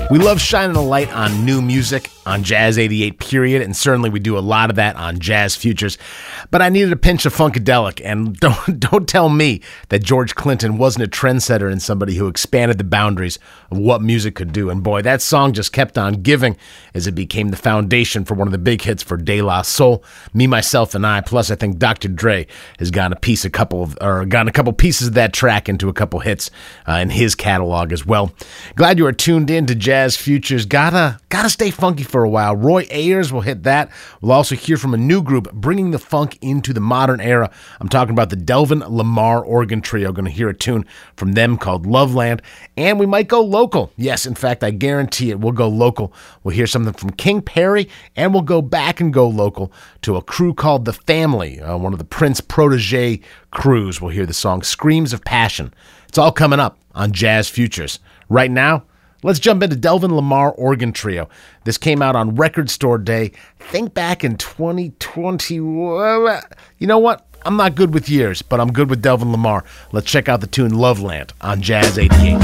We love shining a light on new music on Jazz 88 period, and certainly we do a lot of that on Jazz Futures. But I needed a pinch of Funkadelic, and don't tell me that George Clinton wasn't a trendsetter and somebody who expanded the boundaries of what music could do. And boy, that song just kept on giving as it became the foundation for one of the big hits for De La Soul, Me, Myself, and I. Plus, I think Dr. Dre has gotten a couple pieces of that track into a couple hits in his catalog as well. Glad you are tuned in to Jazz Futures. Gotta stay funky for a while. Roy Ayers will hit that. We'll also hear from a new group bringing the funk into the modern era. I'm talking about the Delvin Lamar Organ Trio. Going to hear a tune from them called Loveland, and we might go local. Yes, in fact, I guarantee it. We'll go local. We'll hear something from King Perry, and we'll go back and go local to a crew called The Family, one of the Prince protege crews. We'll hear the song Screams of Passion. It's all coming up on Jazz Futures. Right now, let's jump into Delvin Lamar Organ Trio. This came out on Record Store Day. Think back in 2020. You know what? I'm not good with years, but I'm good with Delvin Lamar. Let's check out the tune Loveland on Jazz 88.